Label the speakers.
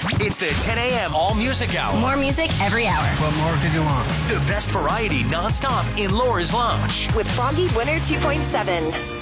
Speaker 1: It's the 10 a.m. All Music Hour.
Speaker 2: More music every hour.
Speaker 3: What more could you want?
Speaker 1: The best variety nonstop in Laura's Lounge.
Speaker 4: With Froggy Winter 2.7.